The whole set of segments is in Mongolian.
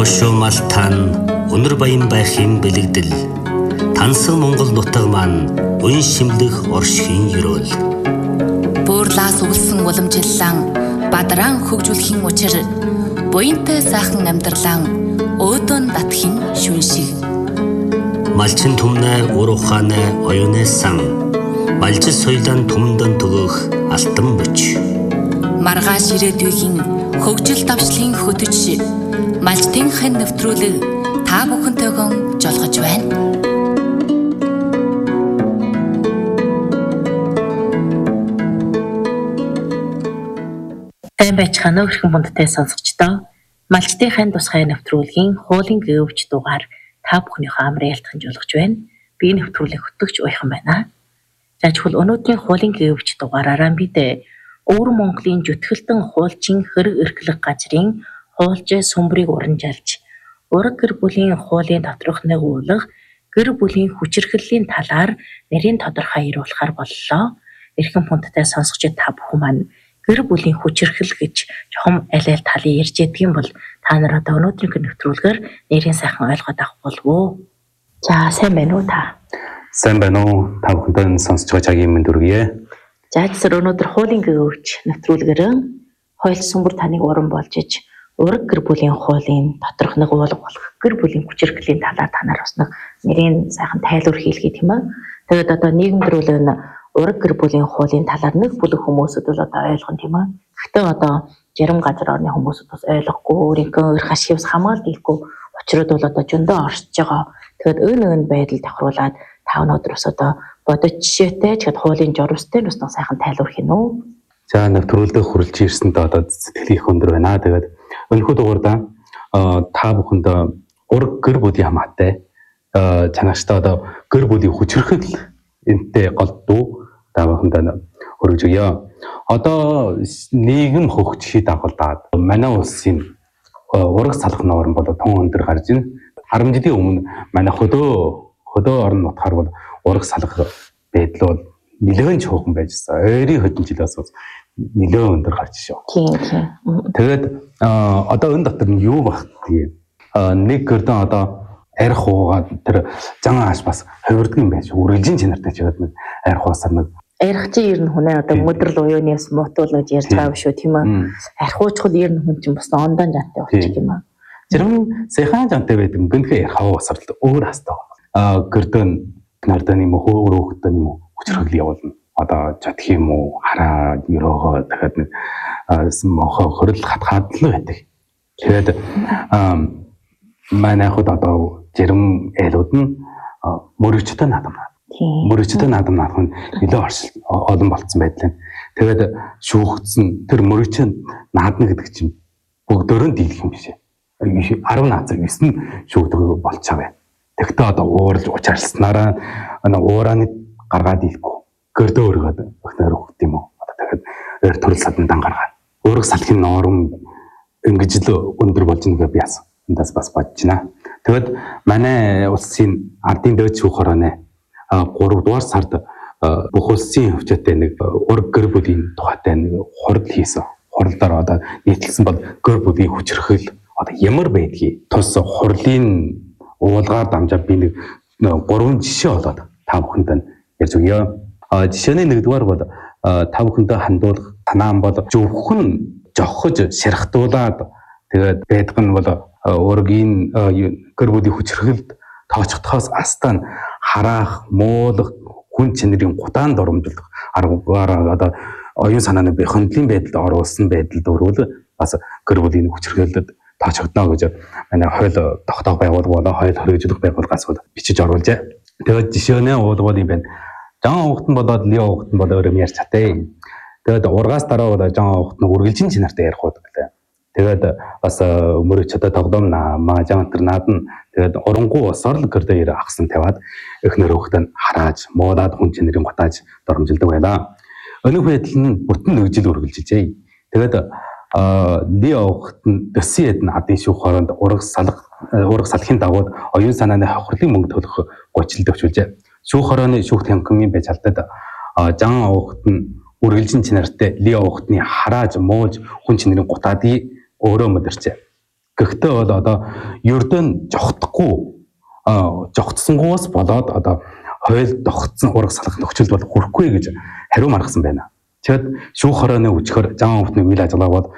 хошуумалтан өнөр баян байхын бэлэгдэл тансаг Монгол нутаг маань уян шимлэх оршихын ёроол буурлаас өвлсөн уламжлалан бадран хөгжүүлэхийн учир буянтай сайхан амьдралан өөдөн татхийн шүн шиг малчин түмнэ ур ухаанэ оюунэ сан малжис соёлын түмдэн төгөх алтан бүч маргааш ирээдүйн хөгжил давшлын хөтөч малчтын хэн нэвтрүүлэг та бүхэнтэйгэн жолгож байна. Сайн байцгаана уу хэрхэн бундтай сонсогчдоо. Малчтын хэн тусгай нэвтрүүлгийн хуулийн өвч дугаар та бүхнийхөө амрын ялтхан жолгож байна. Би нэвтрүүлэг хөтгөж уйхан байна. Жажхул өнөөдрийн хуулийн өвч дугаараараа бид Өвөр Монголын зүтгэлтэн хуулчин хэрэг эрхлэх газрын хуулж сүмбрийг урамжилж ураг гэр бүлийн хуулийн доторх нэгүүлэх гэр бүлийн хүчирхэллийн талаар нэрийн тодорхой ируулахар боллоо. Эрхэм хүндтэй сонсогч та бүхэн маань гэр бүлийн хүчирхэл гэж чухам аль талын ярьж ядгийн бол та нар одоо өнөөдрийн нэвтрүүлгээр нэрийн сайхан ойлгоод авах болов уу? За сайн байна уу та? Сайн байна уу? Та бүхэнд сонсож байгаа цагийн мэнд хүргэе. За зөв өнөөдөр хуулийн өвч нэвтрүүлгээр хууль сүмбэр таныг уран болж иж ураг гэр бүлийн хуулийн доторх нэгүүлэг болох гэр бүлийн хүчирхлийн талаар танаар бас нэг нэрийн сайхан тайлбар хийлгээ тийм ээ. Тэгээд одоо нийгэмдрүүл энэ ураг гэр бүлийн хуулийн талаар нэг бүлэг хүмүүсүүд бол одоо ойлгон тийм ээ. Гэхдээ одоо жирам газар орны хүмүүсүүд бас ойлгохгүй өөрийнхөө эрх ашигс хамгаалт хийхгүй учрууд бол одоо зөндөө оршиж байгаа. Тэгээд өн байдал тохируулаад та өнөөдрөөс одоо бодож жишээтэй тэгэхэд хуулийн журмстай нь бас сайхан тайлбар хийнэ үү. За нэвтрүүлдээ хүрэлж ирсэнд одоо сэтгэл их өндөр байна. Тэгээд өнөхөд дугаарда та бүхэнд ураг гэр бүлийн хамаатай чанартай одоо гэр бүлийн хүчирхэл энтэй голдуу та бүхэнд хүргэж өгье. Одоо нийгэм хөгжихийг дагуулдаг манай улсын ураг салах норм бол тун өндөр гарч ийн. Харамжлын өмнө манай хөдөө орон нутгаар бол ураг салах байдал бол нэлээд чухал байжсан. Ойрын хэдэн жилээс нэлээд өндөр гарч шүү. Тийм. Тэгээд одоо энэ дотор нь юу багт тийм нэг гэрдэн одоо арх уугаад тэр зан ааш бас хувирдаг юм байж. Үргэлжийн чанартай ч гэдэг нэг арх уусаар нэг арх чи ер нь хүнээ одоо мөдрөл уюунаас муутуулж ярьж байгаа юм шүү тийм ээ. Арх уучхад ер нь хүн чинь бас ондон жантай болчих юм аа. Зэрэг сайхан жантай байдаг юм. Гэнтгээ арх уусаар л өөр хастаа. Гэрдэн нардан юм уу хөөхтөн юм уу хүчрхэл явуулна. Одоо чадах юм уу хараа өрөөгөө дахиад нэг мохоо хөрөл хатгаад л байдаг. Тэгээд манай хот одоо жирам айлууд нь мөрөгчтэй наадам. Мөрөгчтэй наадам наах нь нэлээд оршил олон болцсон байдлаа. Тэгээд шүүгдсэн тэр мөрөгчтэй наадна гэдэг чинь бүгдөө нь дийлэх юм биш. 10 наацар 9 шүүгдэг болчихоо. Тэгтээ одоо ууралж учаарласнараа уураны гаргаад ихгүй. Гэрдөө өргөд өгнөр өгт юм уу? Одоо дахиад өөр төрөл садандан гаргаад. Өөрөг салхины норм ингэж л өндөр болж байгаа би яасан. Эндээс бас бодож байна. Тэгэд манай улсын ардын дээд шүүх хорооны 3 дугаар сард бүх улсын хөвчтэй нэг ураг гэр бүлийн тухайтай нэг хурал хийсэн. Хуралдаар одоо нийтлсэн бол гэр бүлийн хүчирхэл одоо ямар байдгийг тус хурлын уулгаар дамжаад би нэг 3 жишээ болоод та бүхэнд ярьж өгье. Жишээний нэгдүгээр бол та бүхэндээ хандуулах танаан бол зөвхөн жохож шархтуулаад тэгээд байдаг нь бол ургийн гэр бүлийн хүчирхэлд тооцогдохоос астан хараах, муулах, хүн чанарын гутаанд оромжлох аргаар одоо оюун санааны хөндлөлийн байдалд оруулсан байдалд өрөөл бас гэр бүлийн хүчирхэлд тооцогдно гэж манай хууль тогтоох байгууллага болон хууль хоригжлох байгууллагаас бичиж оруулжээ. Тэгээд жишээнээ уулгууд юм байна. Жан уухтан болоод ли уухтан болоод юм ярьж чатай. Тэгээд ургаас дараа бол жан уухтан үргэлжийн чанартай ярих уу гэлээ. Тэгээд бас мөрөчөдө тоглоом маа жантар наадна. Тэгээд урангуу усаар л гэрдээ ирээ ахсан тавиад эхнэр хөхтөнд харааж, муулаад хүн чанарын гутааж доромжилдог байлаа. Өнөөх байдал нь бүтэн нэгжил үргэлжилжээ. Тэгээд ли уухтан дөсийн эдэн адын шүүх хороонд ураг салахын дагуу оюун санааны хохирлын мөнгө төлөх гуйчилд өгчүүлжээ. Шүүх хорооны шүүхт хянхмын байж алдаад жан уухтан үргэлжийн чанартай ли уухтны харааж, муулж хүн чанарын гутаадыг өөрөө мэдэрчээ. Гэхдээ бол одоо ердөө жогтсонгоос болоод одоо хойл догтсон ураг салах нөхцөлд бол хүрэхгүй гэж хариу маргасан байна. Тэгэд шүүх хорооны үчгээр Жан Өвтний үйл ажиллагаа бол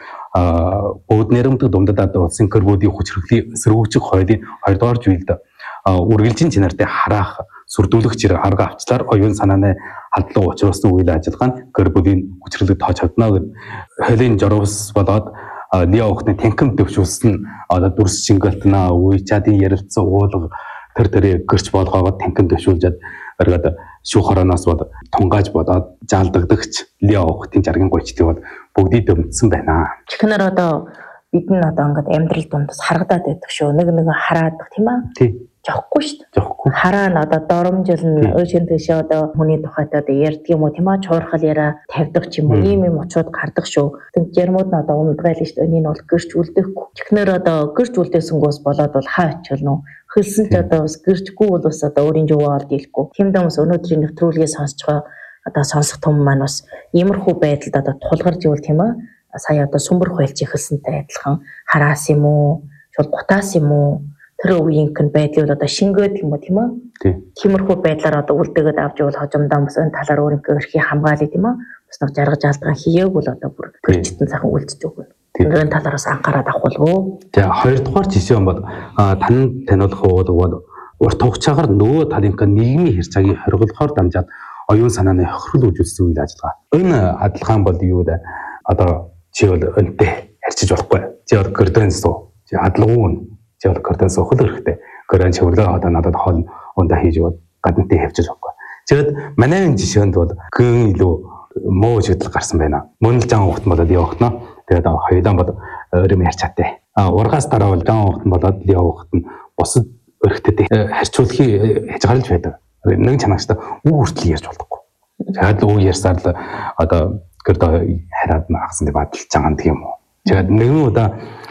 Бөгд нэрмдэг Дундад улсын гэрбүүдийн хүчирхлийн эсэргүүцэх хуулийн 2 дугаар зүйлд үргэлжийн чанартай хараах сүрдүүлэх зэрэг арга авчлаар оюун санааны халдлага учруулсан үйл ажиллагаа нь гэрбүүдийн хүчирлэг тоочогдно гэд хуулийн журвас болоод Лио Өвтний танхим дэвшүүлсэн одоо дүрс шингэлтнаа үе чадын ярилцсан уулга тэр гэрч болгоогод танхим дэвшүүлжээд оргоод шүүх хорооноос бол тунгааж бодоод заалдагдагч Лио Өвтийн жаргын гойчдыг бол бүгдийг дөмдсөн байна. Чихнэр одоо бид нь одоо ингээд амьдрал дундас харагдаад байдаг шүү. Нэг хараадаг тийм аа. Тий. Жохгүй шүү дээ. Жохгүй. Хараа нь одоо доромжилн өшин төшөө одоо хүний тухайд одоо ярьдаг юм уу тийм аа, чуурхал яриа тавьдаг ч юм уу, ийм очууд гардаг шүү. Тэнд ярмууд нь одоо унтгайл шүү. Энэ нь бол гэрч үлдэхгүй. Чихнэр одоо гэрч үлдээсэнгөөс болоод бол хаа очилно. Хөлсөн ч одоо бас гэрчгүй бол бас одоо өөрийн жуваа олд ийлэхгүй. Тийм дэмс өнөөдрийн нэвтрүүлгээ сонсож байгаа одоо сонсох том маань бас иймэрхүү байдалд одоо тулгарч ивэл тийм аа. Сая одоо сүмбэр хуйлж ихэлсэнтэй адилхан хараас юм уу, шууд гутаас юм уу, тэр үеийнхэн байдлыг одоо шингээд юм уу тийм аа. Тиймэрхүү байдлаар одоо үлдээгээд авч явал хожимдоо бас энэ талаар өөрийнхөө эрхийг хамгаалъя тийм аа. Бас нэг жаргаж алдгаан хийээг бол одоо бүр гэрчтэн сайхан үлдэж өгнө. Энэ талаараас анхаарал авахулгүй. Тэгээ 2 дугаар жишээ нь бол таниулах бол урт хугацаагаар нөгөө талынхаа нийгмийн хэрцаагийг хоригдлохоор дамжаад оюун санааны хохирол үүсгэсэн үйл ажиллагаа. Энэ адилхан бол юу вэ? Одоо чи бол өнтэй харьцаж болохгүй. Чи бол кордон суу. Чи адлаггүй. Чи бол кордон суух хэрэгтэй. Кордон чивэрлээ одоо надад хоол ундаа хийж өгöd гаднатыг хавчиж болохгүй. Тэгээд манай энэ жишээнд бол гэн илүү муу шийдэл гарсан байна. Мөн л Жан Өвт болоод явахна. Тэгээд хоёулаа бол өрөм ярьж чадтай. Ургаас дараа бол Жан Өвт болоод явахт нь бусад өрхтөд харьцуулахыг хязгаарлаж байдаг. Нэг чанагчтай үг хүртэл ярьж болдоггүй. Тэгээд үг ярьсаар л одоо гэрдээ хараад наагсан деп адилж байгаа юм тийм үү. Тэгээд нэгэн удаа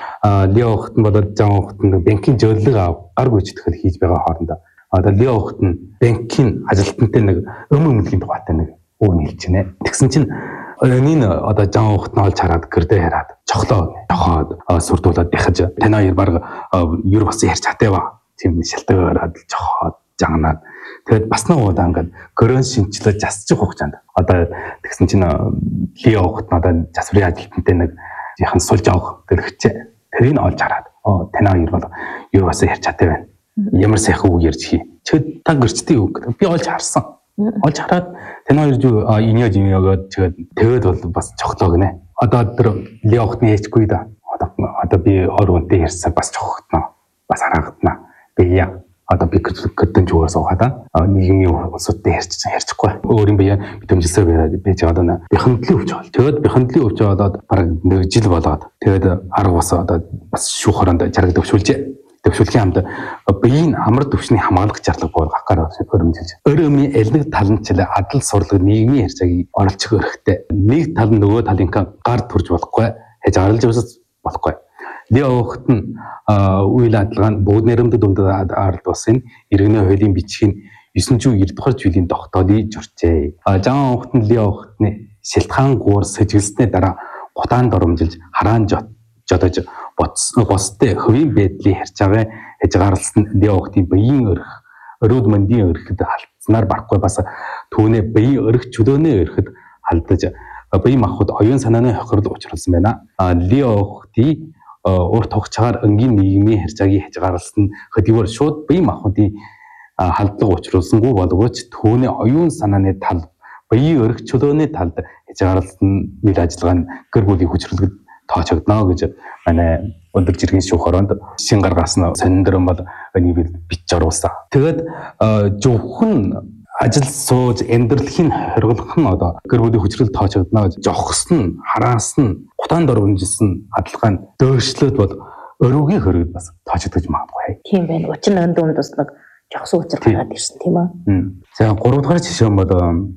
Лио Өвт болоод Жан Өвт банкийн зөвлөлөг гар гүйцэтгэл хийж байгаа хоорондоо одоо Лио Өвт банкийн ажилтнтай нэг өмгөмлийн тухайтай нэг үг хэлж байна. Тэгсэн чинь энэ одоо Жан Өвт нь олж хараад гэрдээ хараад цохлоо тохоод сүрдүүлээд дахиж тань хоёр баг ер бас ярьж хатаа ба. Тийм шалтгаанаар цохоод жаганаад тэгээд бас нэг удаа ингээд корон шинчлээ засчих хугацаанд одоо тэгсэн чинь Лио Өвт нь одоо засварын ажилтнтай нэг яхан сулж авах гэрхчээ. Тэрийг олж хараад тань хоёр бол ер бас ярьж хатаа байна. Ямар сайхан үг ярьж хий. Тэгэд та гэрчдийн үг би олж харсан. Олж хараад тань хоёр инеёг тэгээд бол бас цохлоо гинэ. Одоо тэр Лио Өвтний ээжгүй да. Одоо би ор үнтэй ярьсаар бас цохогдно. Бас харагдана. Би яа одоо би гэрдэн жугаас уухада нийгмийн улсуудтай ярьчихгүй. Өөрийн бие битэмжилсээр байж одоо би хөндлөн өвч бол. Тэгээд би хөндлөн өвч болоод бараг 1 жил болоод тэгээд арга бас одоо бас шүүх хороонд жаргал төвшүүлжээ. Төвшүүлгийн хамт биеийн амар төвшний хамгаалах зарлага болгох гараар өрөмжилж. Өрөөмийн аль нэг тал нь ч адал сурлаг нийгмийн хэрцэгийг оруулах хэрэгтэй. Нэг тал нь нөгөө талынхаа гар төрж болохгүй, хязгаарлаж бас болохгүй. Лио Өвт нь үйл ажиллагаа нь Бөгд нэрмдэг Дундад ард улсын иргэний хуулийн бичгийн 990 дугаар жилийн тогтоолыг журчээ. Жан Өвт нь Лио Өвтний шилтгаан гуур сэжгэлснээ дараа гутаанд оромжилж хараан жодож бостой хувийн байдлын харьцаагаа хязгаарласан Лио Өвтийн биеийн өрх, өрөөд мандийн өрхөд халтснаар барахгүй бас түүнээ биеийн өрх чөлөөний өрхөд халдаж бие махбод оюун санааны хохирол учруулсан байна. Лио Өвтийн урт хугацаагаар энгийн нийгмийн харьцааг хязгаарласан хөдөлгөөр шууд бие махбодын халдлага учруулсангүй боловч түүний оюун санааны тал, биеийн өрх чөлөөний талд хязгаарласан үйл ажиллагаа нь гэр бүлийн хүчрэлгэд тоочогдно гэж манай өндөр жиргэн шүүх хороонд шин гаргасан сонирхол бол энийг бич оруулсан. Тэгээд зөвхөн ажил сууж амьдралын хоригдлох нь одоо гэр бүлийн хүчрэл тоочогдно гэж жохс нь хараас нь гутаанд оромжилсан адилхан дөөшлөд бол өрөөгийн хоригд бас тоочогдож магадгүй. Тийм байна. Учир нь өнд бас нэг жохс учир гараад ирсэн тийм аа. За 3 дугаар жишээ нь бол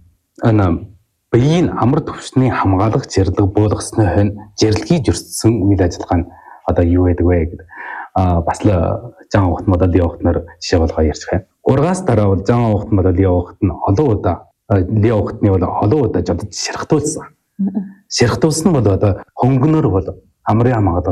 энэ биеийн амар төвшний хамгаалах зэрлэг буулгасны хойно зэрлэгийг зөрчсөн үйл ажиллагаа нь одоо юу байдаг вэ гэдэг бас л Жан Өвт модал Лио Өвтнөр жишээ болгоо ярьж байна. Ургаас дараа бол Жан Өвт модал Лио Өвт нь олон удаа Лио Өвтний бол олон удаа жодож ширхтуулсан. Ширхтуулсан бол одоо хөнгөнөр бол амрын хамгаалах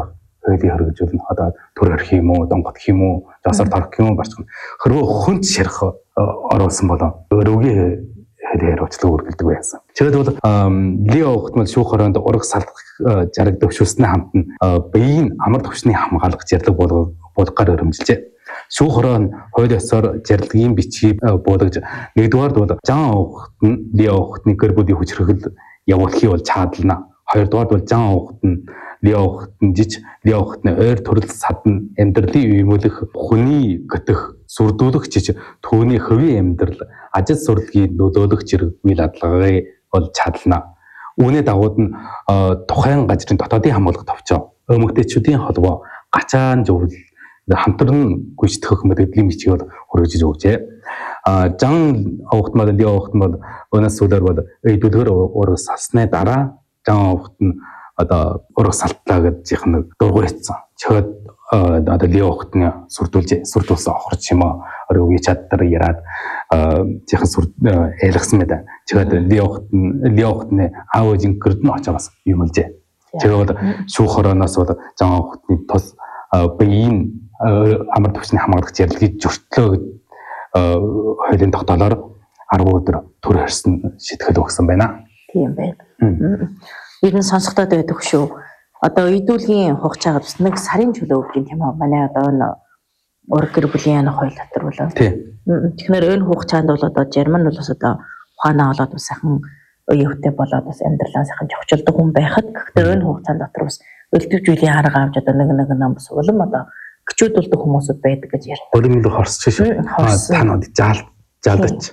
хуулийн хэрэгжүүлнэ. Одоо төр орхих юм уу, донгодох юм уу, жосоор торох юм уу барч. Хэрвээ хүнд ширх оруулсан бол өрөвгийн хариуцлага үргэлдэг байсан. Тэгээд бол Лео хөлтмөл шүүх хороонд ураг салдах жаргад өвшүүлснээ хамтан биеийн амар төвчний хамгаалах зэрлэг болгохоор өрөмжилжээ. Шүүх хороо нь хууль ёсоор зэрлэгийн бичгийг буулгаж нэгдүгээрд бол Жан Ухт нь Лео Ухтны гэр бүлийн хүчирхэгэл явуулахыг бол чадлана. Хоёрдугаард бол Жан Ухт нь Лео Ухтын жиж Лео Ухтны ойр төрөл садан амьдралын үймүүлэх хүний готөх сүрдүүлэх жиж түүний хувийн амьдрал ажил сурлагын нөлөөлөх зэрэг үйл ажиллагааг бол чадлана. Үүний дагууд нь тухайн газрын дотоодын хамгаалалт товчоо эмэгтэйчүүдийн холбоо гачаан зөвл хамтран гүйцэтгэх мэдээллийн бичгийг бол хүргэж өгчээ. Жан Ухт мал Лео Ухт мал өнөөс сүлээр бол эйдүүлгээр ураг салсны дараа Жан Ухт нь одоо ураг салтлаа гэж нэг дургуй хийсэн. Чихэд одоо Лео Ухтны сүрдүүлсэн охорч юм аа өрөөгийн чаддар яраад жихэн ялгсан мэт. Чихэд Лео Ухтны аав ээжийн гэрд нь очиж бас юмлжээ. Тэгээд бол шүүх хорооноос бол Жан Ухтны тус биеийн амар төвчний хамгаалах зэрлэгийг зөрчлөө хуулийн тогтоолоор 10 өдөр төр харьсан шийтгэл өгсөн байна. Тийм байна. Ер нь сонсогдоод байдаг шүү. Одоо эдүүлгийн хугацаагаар бас нэг сарын чөлөө өгөх юм тийм үү? Манай одоо энэ ураг гэр бүлийн хууль дотор болоо. Тийм. Тэгэхээр энэ хугацаанд бол одоо Герман бол бас одоо ухаанаа болоод бас сайхан оюутай болоод бас амьдралаа сайхан зохицуулдаг хүн байхад гэхдээ энэ хугацаанд дотор бас өлтөж үеийн арга авч одоо нэг нам бас улам одоо гिचүүдүүлдэг хүмүүсүүд байдаг гэж ярьдаг. Өөрөөр хорсч шүү. Танад жалдаж.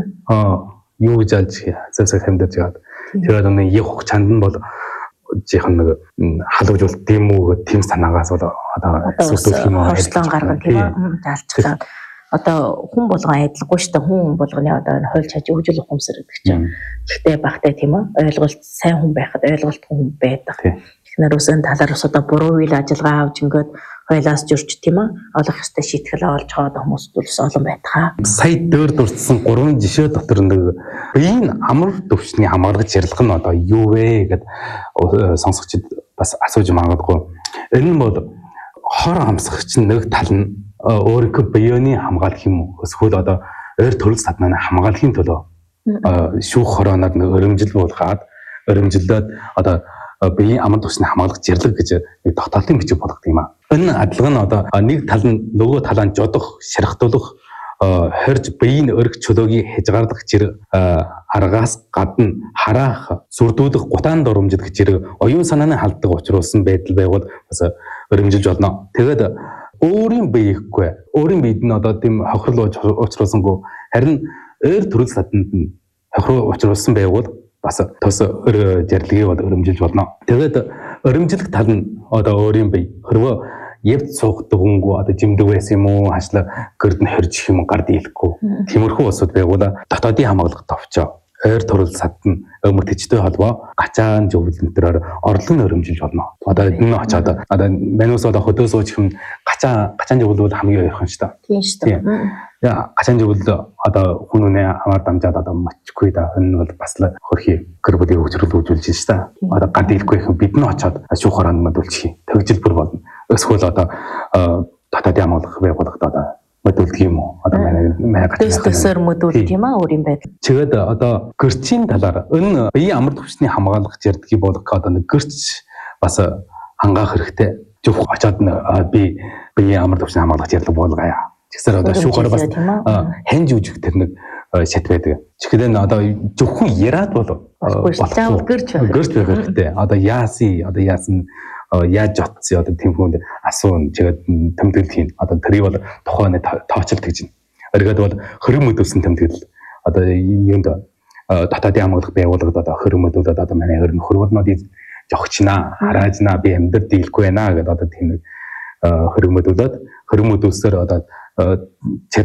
Юу гэж алж зөвсөг хэмдэж яад. Тэгээд нэг яг хугацаанд нь бол жихэн нэг халуужуулт тийм үү тийм санаагаас бол одоо сүрдүүлэх юм уу хорслон гаргана тийм үү залцлаа. Одоо хүн болгон айдлахгүй шүү дээ. Хүн болгоны одоо хууль чаж өгжил ухамсар гэдэг чинь. Гэхдээ багтай тийм үү ойлголт сайн хүн байхад ойлголтгүй хүн байдаг. Тэгэхээр үсэн талаар ус одоо буруу үйл ажиллагаа авч ингээд хойлоос журч тийм үү олох ёстой шийтгэл олж байгаа хүмүүст үлс олон байтгаа. Сая дөр дурдсан 3 жишээ дотор нэг биеийн амар төвчний хамгаалах зэрлэг нь одоо юу вэ гэд сонсогчид бас асууж магадгүй. Энэ нь бол хор хамсагч нэг тал нь өөрийнхөө биений хамгаалах юм эсвэл одоо ойр төрөл саднаа хамгаалахын төлөө шүүх хорооноор нэг өрөмжил буулгаад өрөмжилдөөд одоо биеийн амар төвчний хамгаалах зэрлэг гэж нэг тогтоолтын бичиг болгох юм аа. Энэ адлага нь одоо нэг тал нь нөгөө талаа жодох, шархтуулах, хорж биеийн өрг чөлөөгийн хязгаарлах зэрэг аргаас гадна хараах, сүрдүүлэх, гутаан дурамжлах зэрэг оюун санааны халддаг учруулсан байдал байвал бас өрөмжилж болно. Тэгээд өөрийн биеихгүй, өөрийн биед нь одоо тийм хохирол учруулсангүй харин ойр төрөл саданд нь хохирол учруулсан байвал бас тос зэрлэгийг бол өрөмжилж болно. Тэгээд өрөмжлөх тал нь одоо өөрийн бие хэрвээ явд суугдаг хөнгөө одоо жимдэг байсан юм уу хашлаа гэрд нь хорж юм гар дийлэхгүй. Тиймэрхүү усуд байгуула дотоодын хамгаалалт товчоо ойр төрөл садны өмөртөчтэй холбоо гачаан зөвлөнтөрөөр орлон өрөмжилж болно. Одоо энэ очоод одоо манус одоо хөдөө сууж хэм гачаан зөвлөл хамгийн ойрхон шүү дээ. Тийм шүү дээ. Яа гачаан зөвлөл одоо хүн үнэ хамаар дамжаад одоо мочгүй да энэ бол бас л хөрхий гэр бүлийн хөгжрөл үүжүүлж байна шүү дээ. Одоо гар дийлэхгүй хэм бид нь очоод шүүх хоронд модулчих. Төгжилбэр болно. Эсвэл одоо дотоодын хамгаалах байгууллагад одоо модулдох юм уу? Одоо манай дэстэсэр модулдох юм аа өөрийн байдал. Тэгээд одоо гэрчийн талаар энэ биеийн амар төвчний хамгаалах зэрлэгийг болгох одоо нэг гэрч бас хангаах хэрэгтэй. Зөв очоод би биеийн амар төвчний хамгаалах зэрлэг болгоё. Тэгсээр одоо шүүхээр бас хань жүжиг тэр нэг шат байдаг. Чихлэн одоо зөвхөн яраад бол гэрч байх хэрэгтэй. Одоо яасан яаж жотсон одоо тийм хүнд асуун тэгээд тэмдэглэл хийн. Одоо тэрийг бол тухайн тооцолт гэж байна. Өргөд бол хориг мөдөлсөн тэмдэглэл одоо юунд дотоодын хамгаалах байгууллагад одоо хориг мөдөлөд одоо манай хөрвөлнүүдийг жогчнаа, хараажнаа, би амьд дийлэхгүй байна гэдэг одоо тийм нэг хориг мөдөлөд хориг мөдөлсөөр одоо